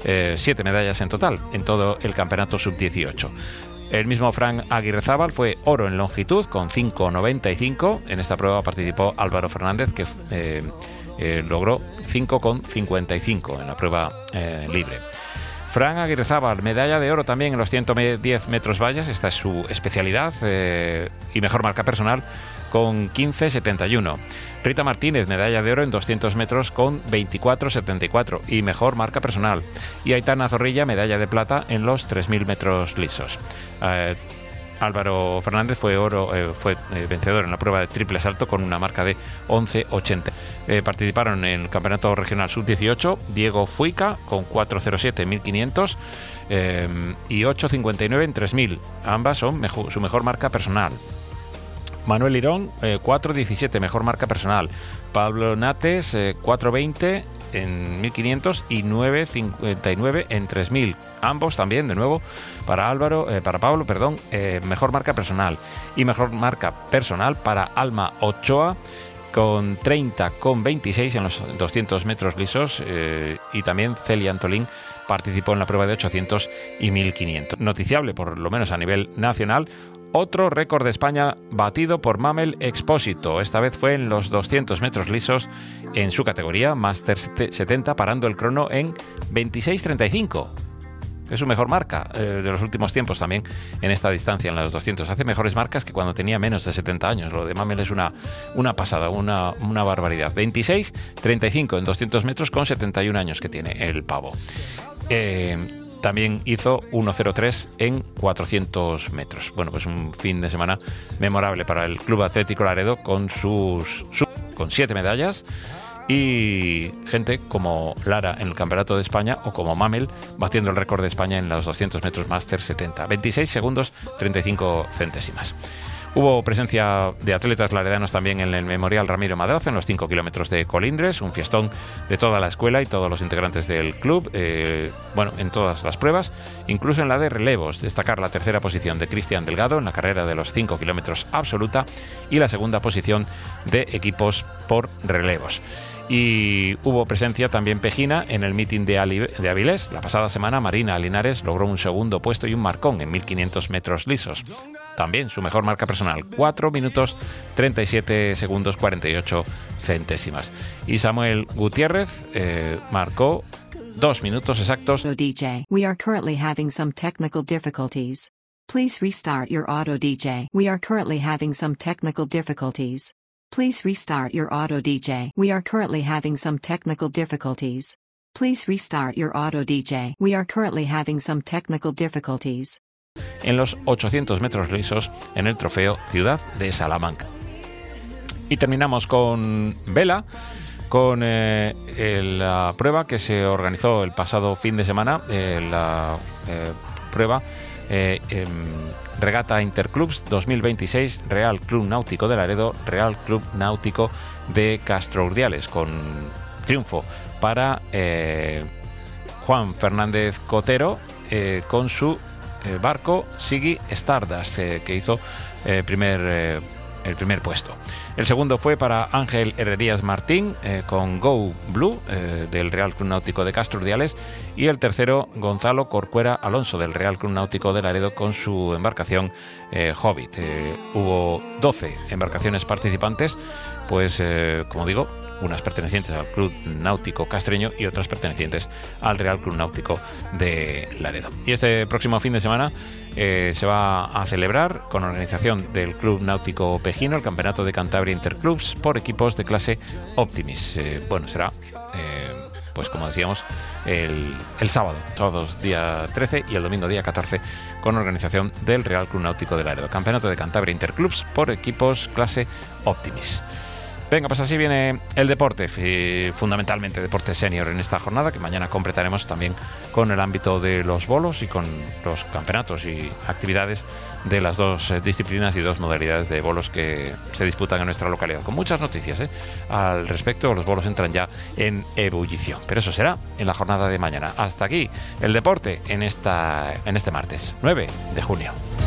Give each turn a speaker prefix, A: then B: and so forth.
A: 7 medallas en total en todo el campeonato sub-18. El mismo Fran Aguirrezábal fue oro en longitud con 5,95. En esta prueba participó Álvaro Fernández, que logró 5,55 en la prueba libre. Fran Aguirrezábal, medalla de oro también en los 110 metros vallas. Esta es su especialidad y mejor marca personal con 15,71. Rita Martínez, medalla de oro en 200 metros con 24,74 y mejor marca personal. Y Aitana Zorrilla, medalla de plata en los 3.000 metros lisos. Álvaro Fernández fue vencedor en la prueba de triple salto con una marca de 11,80. Participaron en el campeonato regional sub-18 Diego Fuica con 4,07 en 1.500 y 8,59 en 3.000. Ambas son su mejor marca personal. Manuel Lirón, 4,17, mejor marca personal. Pablo Nates, 4,20 en 1.500 y 9,59 en 3.000. Ambos también, de nuevo, para Pablo, mejor marca personal. Y mejor marca personal para Alma Ochoa, con 30,26 en los 200 metros lisos. Y también Celia Antolín participó en la prueba de 800 y 1.500. Noticiable, por lo menos a nivel nacional, otro récord de España batido por Mamel Expósito. Esta vez fue en los 200 metros lisos en su categoría, Máster 70, parando el crono en 26,35. Es su mejor marca de los últimos tiempos también en esta distancia, en los 200. Hace mejores marcas que cuando tenía menos de 70 años. Lo de Mamel es una pasada, una barbaridad. 26,35 en 200 metros con 71 años que tiene el pavo. También hizo 1,03 en 400 metros. Bueno, pues un fin de semana memorable para el Club Atlético Laredo con 7 medallas y gente como Lara en el Campeonato de España o como Mamel batiendo el récord de España en los 200 metros Máster 70. 26 segundos 35 centésimas. Hubo presencia de atletas laredanos también en el Memorial Ramiro Madrazo en los 5 kilómetros de Colindres, un fiestón de toda la escuela y todos los integrantes del club, en todas las pruebas, incluso en la de relevos. Destacar la tercera posición de Cristian Delgado en la carrera de los 5 kilómetros absoluta y la segunda posición de equipos por relevos. Y hubo presencia también pejina en el meeting de Avilés. La pasada semana Marina Linares logró un segundo puesto y un marcón en 1.500 metros lisos. También su mejor marca personal, 4 minutos 37 segundos 48 centésimas. Y Samuel Gutiérrez marcó 2 minutos exactos.
B: DJ. We are currently having some technical difficulties. Please restart your auto DJ. We are currently having some technical difficulties. Please restart your auto DJ. We are currently having some technical difficulties. Please restart your auto DJ. We are currently having some technical difficulties.
A: En los 800 metros lisos en el trofeo Ciudad de Salamanca. Y terminamos con vela, con la prueba que se organizó el pasado fin de semana, la prueba Regata Interclubs 2026, Real Club Náutico de Laredo, Real Club Náutico de Castro Urdiales, con triunfo para Juan Fernández Cotero con su barco Sigui Stardust, que hizo el primer puesto. El segundo fue para Ángel Herrerías Martín con Go Blue del Real Club Náutico de Castro Urdiales, y el tercero Gonzalo Corcuera Alonso del Real Club Náutico de Laredo con su embarcación Hobbit. Hubo 12 embarcaciones participantes, pues como digo, unas pertenecientes al Club Náutico Castreño y otras pertenecientes al Real Club Náutico de Laredo. Y este próximo fin de semana se va a celebrar, con organización del Club Náutico Pejino, el Campeonato de Cantabria Interclubs por equipos de clase Optimis. Será, pues como decíamos, el sábado día 13 y el domingo día 14, con organización del Real Club Náutico de Laredo. Campeonato de Cantabria Interclubs por equipos clase Optimis. Venga, pues así viene el deporte, fundamentalmente deporte senior en esta jornada, que mañana completaremos también con el ámbito de los bolos y con los campeonatos y actividades de las dos disciplinas y dos modalidades de bolos que se disputan en nuestra localidad. Con muchas noticias al respecto. Los bolos entran ya en ebullición, pero eso será en la jornada de mañana. Hasta aquí el deporte en este martes 9 de junio.